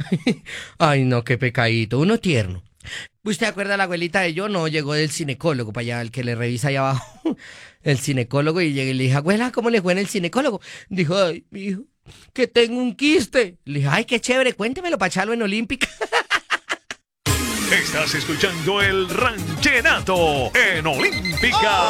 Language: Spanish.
Ay, no, qué pecadito, uno tierno. ¿Usted acuerda la abuelita de yo? No, llegó del cinecólogo para allá, el que le revisa allá abajo, el cinecólogo, y llegué y le dije, abuela, ¿cómo le fue en el cinecólogo? Dijo, ay, mijo, que tengo un quiste. Le dije, ay, qué chévere, cuéntemelo para echarlo en Olímpica. Estás escuchando el Ranchenato en Olímpica.